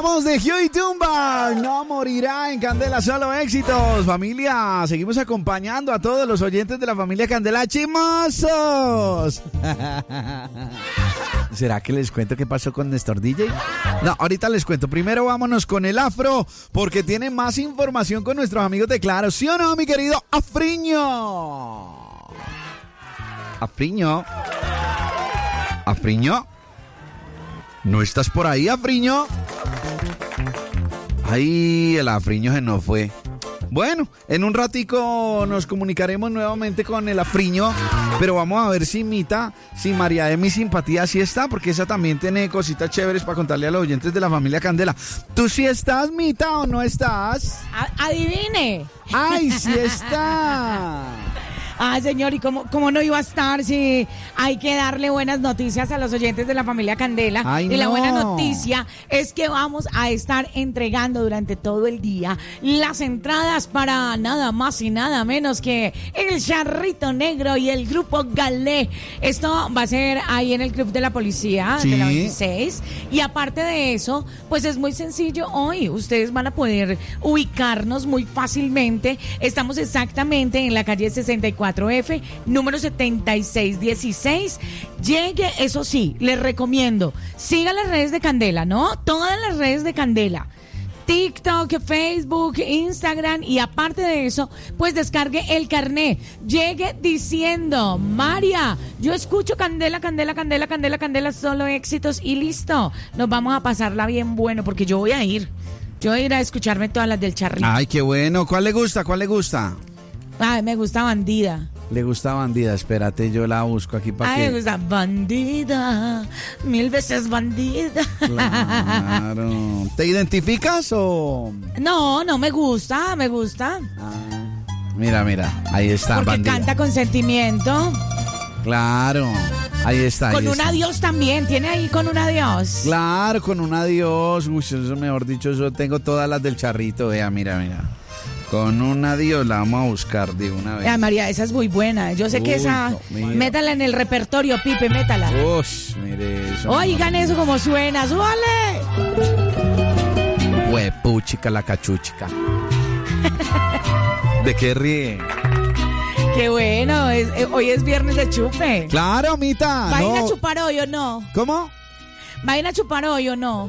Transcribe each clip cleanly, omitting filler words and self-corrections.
Vamos de Huey Dunbar, no morirá en Candela, solo éxitos. Familia, seguimos acompañando a todos los oyentes de la familia Candela, chimosos. ¿Será que les cuento qué pasó con Néstor DJ? No, ahorita les cuento. Primero vámonos con el Afro, porque tiene más información con nuestros amigos de Claro. ¿Sí o no, mi querido Afriño? Afriño. ¿Afriño? ¿No estás por ahí, Afriño? Ay, el Afriño se nos fue. Bueno, en un ratico nos comunicaremos nuevamente con el Afriño, pero vamos a ver si Mita, si María de mi simpatía sí está, porque esa también tiene cositas chéveres para contarle a los oyentes de la familia Candela. ¿Tú sí estás, Mita, o no estás? Adivine. ¡Ay, sí está! Ah, señor, ¿y cómo no iba a estar si hay que darle buenas noticias a los oyentes de la familia Candela? Ay, y la no. buena noticia es que vamos a estar entregando durante todo el día las entradas para nada más y nada menos que el Charrito Negro y el grupo Galé. Esto va a ser ahí en el Club de la Policía Sí. de la 26. Y aparte de eso, pues es muy sencillo hoy. Ustedes van a poder ubicarnos muy fácilmente. Estamos exactamente en la calle 64F, número 7616. Llegue, eso sí, les recomiendo, siga las redes de Candela, ¿no? Todas las redes de Candela. TikTok, Facebook, Instagram, y aparte de eso, pues descargue el carné. Llegue diciendo: María, yo escucho Candela, Candela, Candela, Candela, Candela, solo éxitos, y listo. Nos vamos a pasarla bien bueno, porque yo voy a ir. Yo voy a ir a escucharme todas las del Charrito. Ay, qué bueno. ¿Cuál le gusta? ¿Cuál le gusta? Ay, me gusta Bandida. Le gusta Bandida. Espérate, yo la busco aquí para Ay, que... me gusta Bandida. 1000 veces Bandida. Claro. ¿Te identificas o...? No, me gusta. Mira, ahí está. Porque Bandida. canta con sentimiento. Claro, ahí está. Con ahí un está. adiós también. Tiene ahí con un adiós. Claro, con un adiós. Uy, eso mejor dicho, yo tengo todas las del Charrito. Vea, mira. Con un adiós la vamos a buscar de una vez. Ay, María, esa es muy buena. Yo sé que Uy, esa... no, mira. Métala en el repertorio, Pipe, métala. Uy, mire eso. Oigan eso como suena. ¡Súbale! Huepuchica la cachuchica. ¿De qué ríe? Qué bueno. Hoy es viernes de chupe. Claro, Mita. ¿Va a ir no. a chupar hoy o no? ¿Cómo? ¿Va a ir a chupar hoy o no?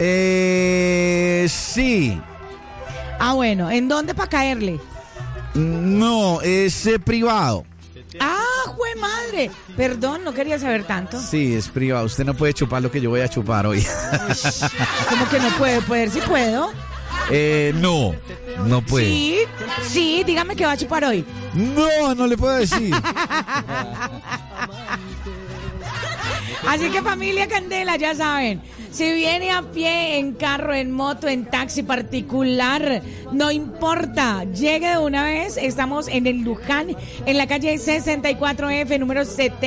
Sí. Ah, bueno. ¿En dónde para caerle? No, es privado. ¡Ah, jue madre! Perdón, no quería saber tanto. Sí, es privado. Usted no puede chupar lo que yo voy a chupar hoy. ¿Cómo que no puede? ¿Poder sí puedo? No puede. Sí, dígame que va a chupar hoy. No le puedo decir. Así que familia Candela, ya saben, si viene a pie, en carro, en moto, en taxi particular, no importa, llegue de una vez. Estamos en el Luján, en la calle 64F, número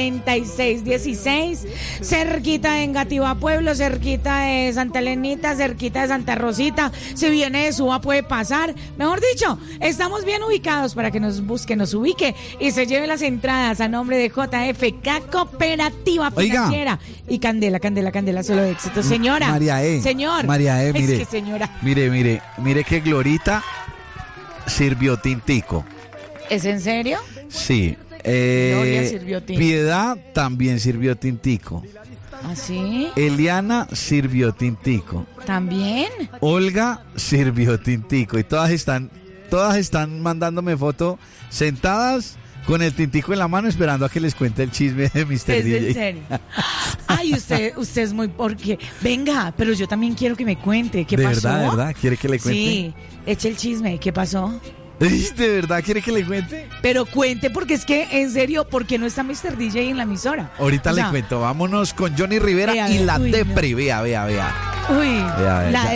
7616, cerquita de Engativá Pueblo, cerquita de Santa Elenita, cerquita de Santa Rosita. Si viene de Suba puede pasar. Mejor dicho, estamos bien ubicados para que nos busque, nos ubique y se lleve las entradas a nombre de JFK Cooperativa Financiera. Y Candela, solo éxito. Señora. María E. Señor. María E, mire. Es que señora. Mire que Glorita sirvió tintico. ¿Es en serio? Sí. Gloria sirvió tintico. Piedad también sirvió tintico. ¿Ah, sí? Eliana sirvió tintico. ¿También? Olga sirvió tintico. Y todas están mandándome foto sentadas con el tintico en la mano esperando a que les cuente el chisme de Mr. ¿Es DJ. en serio? Ay, usted es muy porque... Venga, pero yo también quiero que me cuente. ¿Qué pasó? ¿De verdad? ¿Quiere que le cuente? Sí, eche el chisme. ¿Qué pasó? ¿De verdad quiere que le cuente? Pero cuente, porque es que, en serio, ¿por qué no está Mr. DJ en la emisora? Ahorita O sea, le cuento. Vámonos con Johnny Rivera vea, y la uy, Depre. no. Vea. Uy, Vea, la ya.